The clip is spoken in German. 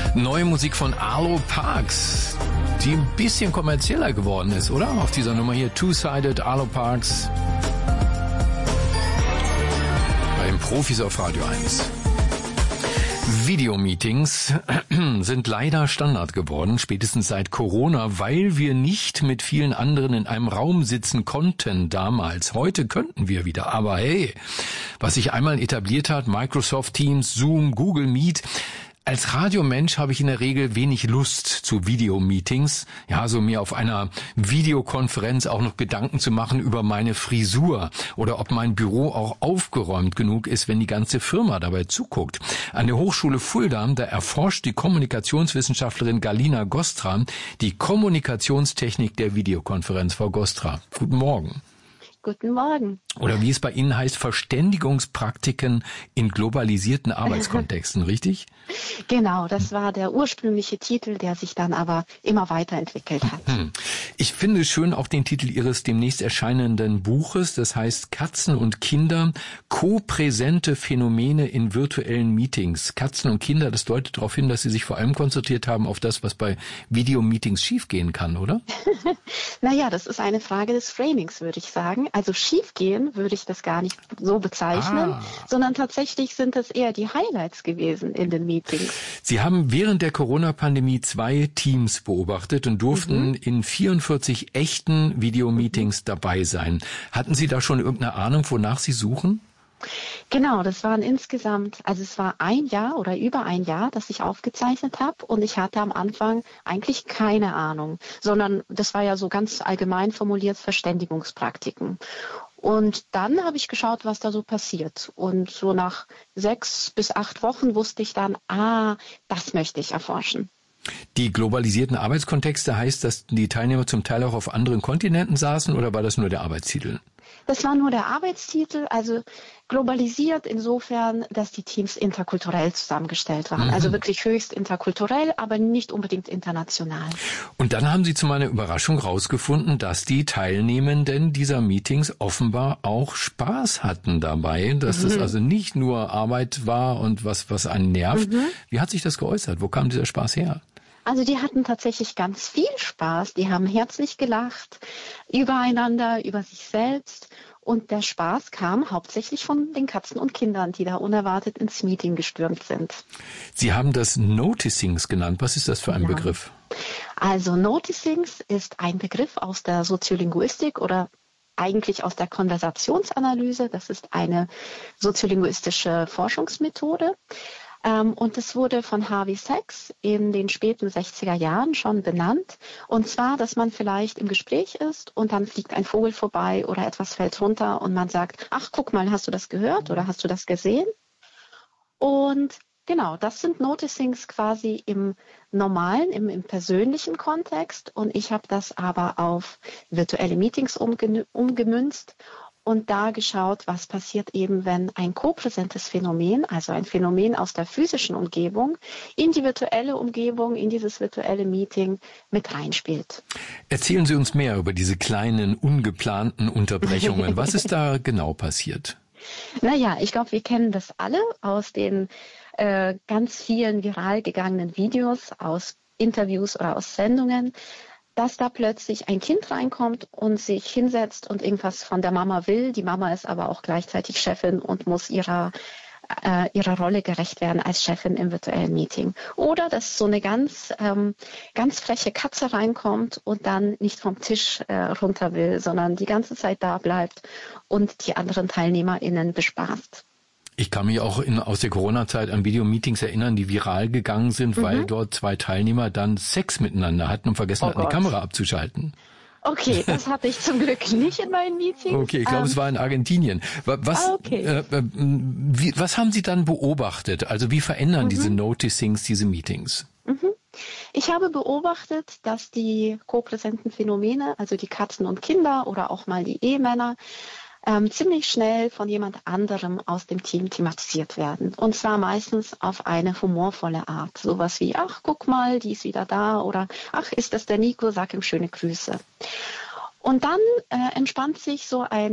Neue Musik von Arlo Parks, die ein bisschen kommerzieller geworden ist, oder? Auf dieser Nummer hier, Two-Sided, Arlo Parks. Bei den Profis auf Radio 1. Videomeetings sind leider Standard geworden, spätestens seit Corona, weil wir nicht mit vielen anderen in einem Raum sitzen konnten damals. Heute könnten wir wieder, aber hey, was sich einmal etabliert hat, Microsoft Teams, Zoom, Google Meet. Als Radiomensch habe ich in der Regel wenig Lust zu Videomeetings. Ja, so mir auf einer Videokonferenz auch noch Gedanken zu machen über meine Frisur oder ob mein Büro auch aufgeräumt genug ist, wenn die ganze Firma dabei zuguckt. An der Hochschule Fulda, da erforscht die Kommunikationswissenschaftlerin Galina Gostra die Kommunikationstechnik der Videokonferenz. Frau Gostra, guten Morgen. Guten Morgen. Oder wie es bei Ihnen heißt, Verständigungspraktiken in globalisierten Arbeitskontexten, richtig? Genau, das war der ursprüngliche Titel, der sich dann aber immer weiterentwickelt hat. Ich finde schön auch den Titel Ihres demnächst erscheinenden Buches, das heißt Katzen und Kinder, kopräsente Phänomene in virtuellen Meetings. Katzen und Kinder, das deutet darauf hin, dass Sie sich vor allem konzentriert haben auf das, was bei Videomeetings schiefgehen kann, oder? Naja, das ist eine Frage des Framings, würde ich sagen. Also schiefgehen würde ich das gar nicht so bezeichnen, sondern tatsächlich sind es eher die Highlights gewesen in den Meetings. Sie haben während der Corona-Pandemie 2 Teams beobachtet und durften in 44 echten Videomeetings dabei sein. Hatten Sie da schon irgendeine Ahnung, wonach Sie suchen? Genau, das waren insgesamt, also es war ein Jahr oder über ein Jahr, das ich aufgezeichnet habe und ich hatte am Anfang eigentlich keine Ahnung, sondern das war ja so ganz allgemein formuliert Verständigungspraktiken. Und dann habe ich geschaut, was da so passiert. Und so nach 6 bis 8 Wochen wusste ich dann, das möchte ich erforschen. Die globalisierten Arbeitskontexte heißt, dass die Teilnehmer zum Teil auch auf anderen Kontinenten saßen oder war das nur der Arbeitstitel? Das war nur der Arbeitstitel, also globalisiert insofern, dass die Teams interkulturell zusammengestellt waren. Also wirklich höchst interkulturell, aber nicht unbedingt international. Und dann haben Sie zu meiner Überraschung rausgefunden, dass die Teilnehmenden dieser Meetings offenbar auch Spaß hatten dabei, dass das also nicht nur Arbeit war und was einen nervt. Wie hat sich das geäußert? Wo kam dieser Spaß her? Also die hatten tatsächlich ganz viel Spaß. Die haben herzlich gelacht übereinander, über sich selbst. Und der Spaß kam hauptsächlich von den Katzen und Kindern, die da unerwartet ins Meeting gestürmt sind. Sie haben das Noticings genannt. Was ist das für ein Begriff? Also Noticings ist ein Begriff aus der Soziolinguistik oder eigentlich aus der Konversationsanalyse. Das ist eine soziolinguistische Forschungsmethode. Und es wurde von Harvey Sachs in den späten 60er Jahren schon benannt. Und zwar, dass man vielleicht im Gespräch ist und dann fliegt ein Vogel vorbei oder etwas fällt runter und man sagt, ach, guck mal, hast du das gehört oder hast du das gesehen? Und genau, das sind Noticings quasi im normalen, im persönlichen Kontext. Und ich habe das aber auf virtuelle Meetings umgemünzt. Und da geschaut, was passiert eben, wenn ein kopräsentes Phänomen, also ein Phänomen aus der physischen Umgebung, in die virtuelle Umgebung, in dieses virtuelle Meeting mit reinspielt. Erzählen Sie uns mehr über diese kleinen, ungeplanten Unterbrechungen. Was ist da genau passiert? Naja, ich glaube, wir kennen das alle aus den ganz vielen viral gegangenen Videos, aus Interviews oder aus Sendungen, dass da plötzlich ein Kind reinkommt und sich hinsetzt und irgendwas von der Mama will. Die Mama ist aber auch gleichzeitig Chefin und muss ihrer Rolle gerecht werden als Chefin im virtuellen Meeting. Oder dass so eine ganz freche Katze reinkommt und dann nicht vom Tisch runter will, sondern die ganze Zeit da bleibt und die anderen TeilnehmerInnen bespaßt. Ich kann mich auch aus der Corona-Zeit an Videomeetings erinnern, die viral gegangen sind, weil dort 2 Teilnehmer dann Sex miteinander hatten und vergessen hatten, die Kamera abzuschalten. Okay, das hatte ich zum Glück nicht in meinen Meetings. Okay, ich glaube, es war in Argentinien. Was haben Sie dann beobachtet? Also wie verändern diese Noticings diese Meetings? Ich habe beobachtet, dass die kopräsenten Phänomene, also die Katzen und Kinder oder auch mal die Ehemänner, ziemlich schnell von jemand anderem aus dem Team thematisiert werden. Und zwar meistens auf eine humorvolle Art. Sowas wie, ach, guck mal, die ist wieder da oder ach, ist das der Nico, sag ihm schöne Grüße. Und dann entspannt sich so ein